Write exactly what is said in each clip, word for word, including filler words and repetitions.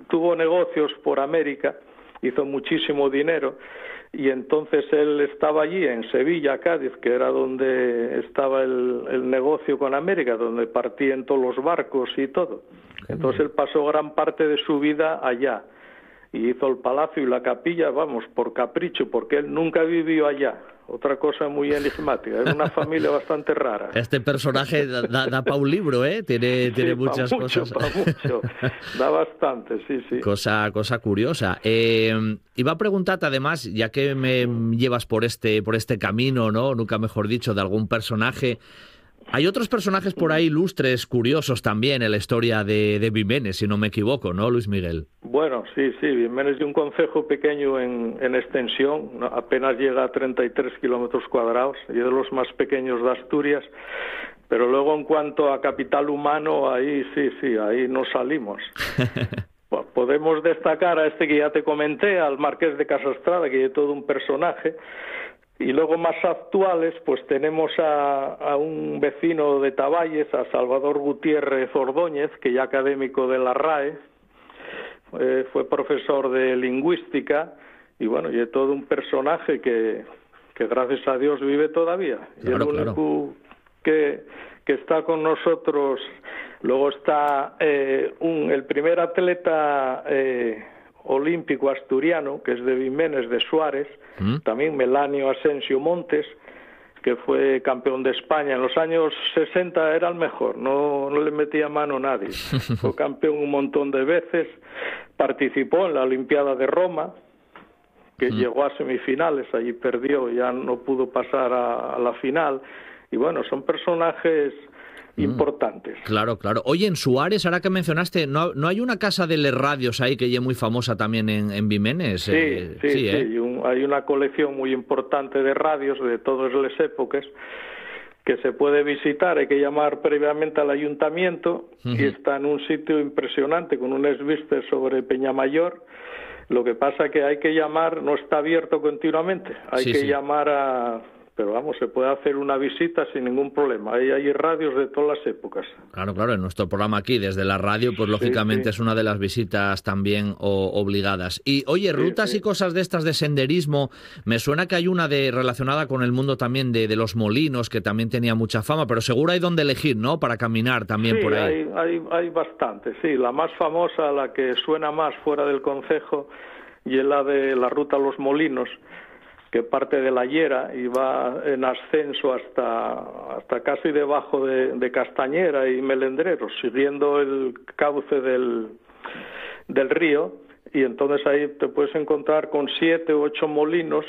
tuvo negocios por América, hizo muchísimo dinero, y entonces él estaba allí en Sevilla, Cádiz, que era donde estaba el, el negocio con América, donde partían todos los barcos y todo. Entonces él pasó gran parte de su vida allá, y hizo el palacio y la capilla, vamos, por capricho, porque él nunca vivió allá. Otra cosa muy enigmática, era una familia bastante rara. Este personaje da, da, da para un libro, ¿eh? Tiene, tiene sí, muchas pa mucho, cosas. Pa mucho, da bastante, sí, sí. Cosa, cosa curiosa. Eh, iba a preguntarte, además, ya que me llevas por este, por este camino, ¿no? Nunca mejor dicho, de algún personaje. Hay otros personajes por ahí ilustres, curiosos también en la historia de, de Vimenes, si no me equivoco, ¿no, Luis Miguel? Bueno, sí, sí, Vimenes es un concejo pequeño en, en extensión, apenas llega a treinta y tres kilómetros cuadrados, y es de los más pequeños de Asturias, pero luego en cuanto a capital humano, ahí sí, sí, ahí nos salimos. Podemos destacar a este que ya te comenté, al Marqués de Casastrada, que es todo un personaje. Y luego más actuales, pues tenemos a, a un vecino de Taballes, a Salvador Gutiérrez Ordóñez, que ya académico de la RAE, eh, fue profesor de lingüística, y bueno, y es todo un personaje que, que gracias a Dios vive todavía. Claro, y el único claro. que, que está con nosotros. Luego está eh, un, el primer atleta eh, olímpico asturiano, que es de Vimenes, de Suárez, ¿Mm? También Melanio Asensio Montes, que fue campeón de España. En los años sesenta era el mejor, no, no le metía mano a nadie. Fue campeón un montón de veces, participó en la Olimpiada de Roma, que ¿Mm? Llegó a semifinales, allí perdió, ya no pudo pasar a, a la final. Y bueno, son personajes importantes. Claro, claro. Oye, en Suárez, ahora que mencionaste, ¿no, no hay una casa de les radios ahí que es muy famosa también en, en Vimenes? Sí, eh, sí, sí. ¿eh? sí. Un, hay una colección muy importante de radios de todas las épocas que se puede visitar. Hay que llamar previamente al ayuntamiento uh-huh. y está en un sitio impresionante con unas vistas sobre Peñamayor. Lo que pasa que hay que llamar, no está abierto continuamente, hay sí, que sí. llamar a... Pero vamos, se puede hacer una visita sin ningún problema. Ahí hay radios de todas las épocas. Claro, claro, en nuestro programa aquí, desde la radio, pues lógicamente sí, sí. es una de las visitas también o, obligadas. Y oye, rutas sí, sí. y cosas de estas de senderismo, me suena que hay una de relacionada con el mundo también de, de los molinos, que también tenía mucha fama, pero seguro hay donde elegir, ¿no? Para caminar también sí, por ahí. Hay, hay, hay bastante, sí. La más famosa, la que suena más fuera del concejo, y es la de la ruta a los molinos, que parte de la Llera y va en ascenso hasta hasta casi debajo de, de Castañera y Melendreros, siguiendo el cauce del, del río, y entonces ahí te puedes encontrar con siete u ocho molinos,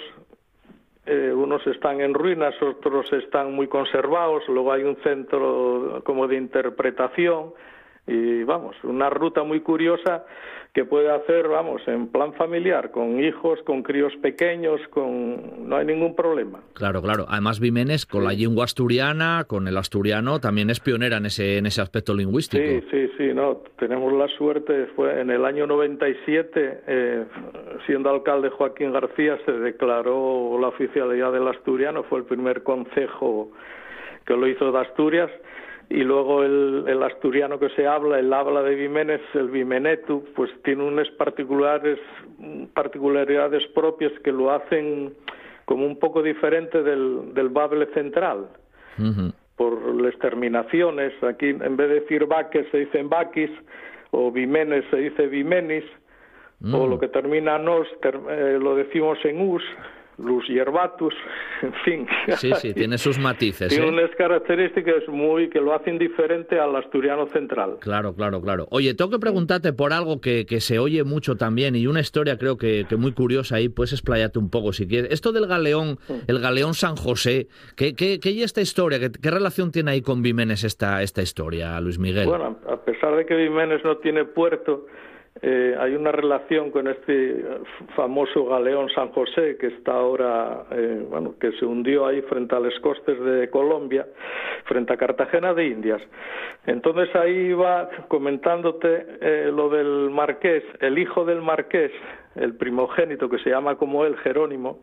eh, unos están en ruinas, otros están muy conservados, luego hay un centro como de interpretación, y vamos, una ruta muy curiosa que puede hacer, vamos, en plan familiar, con hijos, con críos pequeños, con no hay ningún problema. Claro, claro. Además, Vimenes, con sí. la lengua asturiana, con el asturiano, también es pionera en ese en ese aspecto lingüístico. Sí, sí, sí, no, tenemos la suerte, fue en el año noventa y siete, eh, siendo alcalde Joaquín García, se declaró la oficialidad del asturiano, fue el primer concejo que lo hizo de Asturias. Y luego el, el asturiano que se habla, el habla de Vimenes, el vimenetu, pues tiene unas particulares particularidades propias que lo hacen como un poco diferente del, del bable central. Uh-huh. Por las terminaciones, aquí en vez de decir vaques se dicen vaquis, o Vimenes se dice vimenis, uh-huh. o lo que termina nos ter, eh, lo decimos en us, lus yerbatus, en fin. Sí, sí, tiene sus matices. Tiene ¿eh? unas características muy que lo hacen diferente al asturiano central. Claro, claro, claro. Oye, tengo que preguntarte por algo que, que se oye mucho también y una historia creo que, que muy curiosa ahí, puedes explayarte un poco si quieres. Esto del galeón, el galeón San José, ¿qué, qué, qué hay esta historia? ¿Qué, ¿Qué relación tiene ahí con Vimenes esta, esta historia, Luis Miguel? Bueno, a pesar de que Vimenes no tiene puerto, Eh, hay una relación con este famoso galeón San José que está ahora, eh, bueno, que se hundió ahí frente a las costas de Colombia, frente a Cartagena de Indias. Entonces ahí va comentándote eh, lo del marqués, el hijo del marqués, el primogénito que se llama como él, Jerónimo,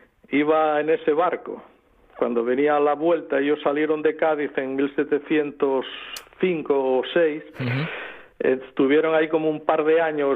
iba en ese barco. Cuando venía a la vuelta, ellos salieron de Cádiz en mil setecientos cinco o seis. Uh-huh. Estuvieron ahí como un par de años